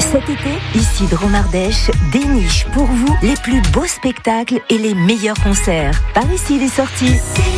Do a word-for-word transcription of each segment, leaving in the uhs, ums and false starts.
Cet été, Isidro Mardèche déniche pour vous les plus beaux spectacles et les meilleurs concerts. Par ici, les sorties.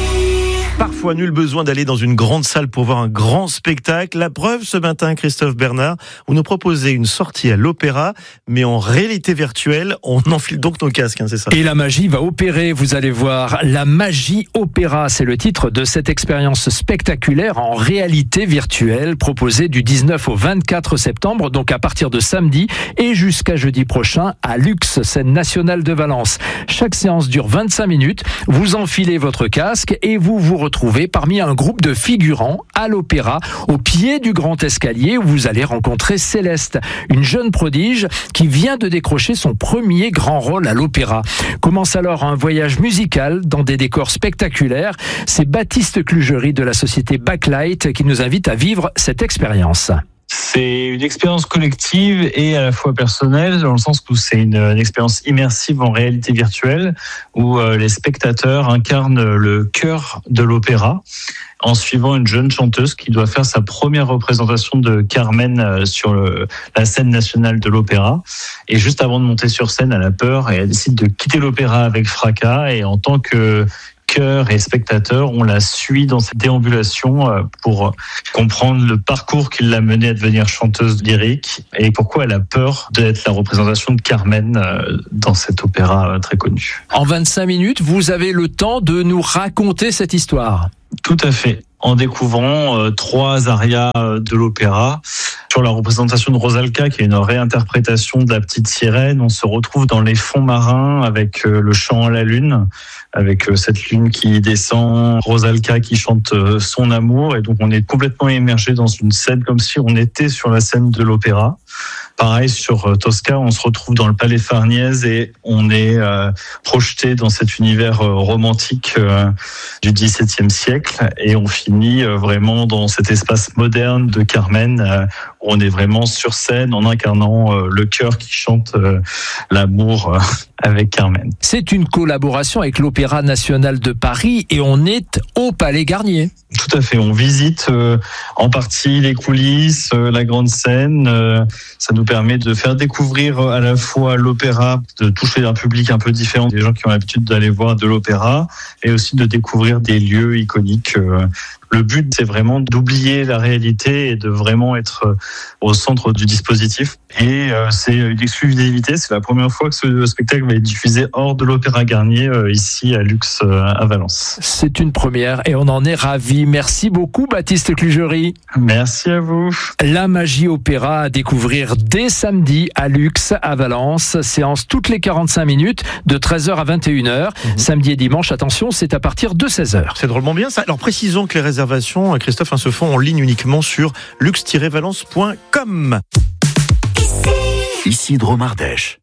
Parfois, nul besoin d'aller dans une grande salle pour voir un grand spectacle. La preuve ce matin, Christophe Bernard, vous nous proposez une sortie à l'opéra, mais en réalité virtuelle. On enfile donc nos casques, hein, c'est ça. Et la magie va opérer, vous allez voir. La magie opéra, c'est le titre de cette expérience spectaculaire en réalité virtuelle proposée du dix-neuf au vingt-quatre septembre, donc à partir de samedi et jusqu'à jeudi prochain à Lux, scène nationale de Valence. Chaque séance dure vingt-cinq minutes. Vous enfilez votre casque et vous vous retrouvez parmi un groupe de figurants à l'opéra, au pied du grand escalier où vous allez rencontrer Céleste, une jeune prodige qui vient de décrocher son premier grand rôle à l'opéra. Commence alors un voyage musical dans des décors spectaculaires. C'est Baptiste Clugerie de la société Backlight qui nous invite à vivre cette expérience. C'est une expérience collective et à la fois personnelle, dans le sens où c'est une, une expérience immersive en réalité virtuelle, où euh, les spectateurs incarnent le cœur de l'opéra, en suivant une jeune chanteuse qui doit faire sa première représentation de Carmen sur le, la scène nationale de l'opéra. Et juste avant de monter sur scène, elle a peur et elle décide de quitter l'opéra avec fracas. Et en tant que chœur et spectateur, on la suit dans cette déambulation pour comprendre le parcours qui l'a menée à devenir chanteuse lyrique et pourquoi elle a peur d'être la représentation de Carmen dans cet opéra très connu. En vingt-cinq minutes, vous avez le temps de nous raconter cette histoire. Tout à fait. En découvrant euh, trois arias de l'opéra. Sur la représentation de Rosalca, qui est une réinterprétation de la petite sirène, on se retrouve dans les fonds marins avec euh, le chant à la lune, avec euh, cette lune qui descend, Rosalca qui chante euh, son amour, et donc on est complètement immergé dans une scène comme si on était sur la scène de l'opéra. Pareil sur euh, Tosca, on se retrouve dans le Palais Farnèse et on est euh, projeté dans cet univers euh, romantique euh, du dix-septième siècle, et on finit euh, vraiment dans cet espace moderne de Carmen, euh, où on est vraiment sur scène en incarnant euh, le chœur qui chante euh, l'amour euh, avec Carmen. C'est une collaboration avec l'Opéra national de Paris et on est au Palais Garnier. Tout à fait, on visite euh, en partie les coulisses, euh, la grande scène. Euh, ça nous permet de faire découvrir à la fois l'opéra, de toucher un public un peu différent des gens qui ont l'habitude d'aller voir de l'opéra, et aussi de découvrir des lieux iconiques. Euh, Le but, c'est vraiment d'oublier la réalité et de vraiment être au centre du dispositif. Et euh, c'est une exclusivité, c'est la première fois que ce spectacle va être diffusé hors de l'Opéra Garnier, euh, ici à Lux, euh, à Valence. C'est une première et on en est ravis. Merci beaucoup, Baptiste Clugerie. Merci à vous. La magie opéra à découvrir dès samedi à Lux, à Valence. Séance toutes les quarante-cinq minutes, de treize heures à vingt et une heures. Mmh. Samedi et dimanche, attention, c'est à partir de seize heures. C'est drôlement bien ça. Alors précisons que les réservations, Christophe, hein, se font en ligne uniquement sur lux tiret valence point com. Ici, Isidro Mardèche.